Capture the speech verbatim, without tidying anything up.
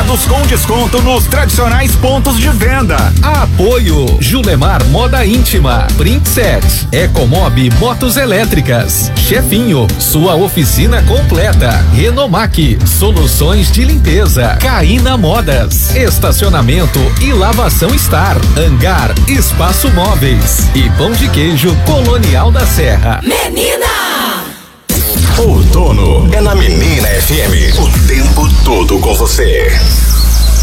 Todos com desconto nos tradicionais pontos de venda. Apoio Julemar Moda Íntima, Printset, Ecomob Motos Elétricas, Chefinho, sua oficina completa, Renomac, soluções de limpeza, Caína Modas, estacionamento e lavação Star, Hangar, Espaço Móveis e Pão de Queijo Colonial da Serra. Menina! Outono é na Menina F M, o tempo todo com você.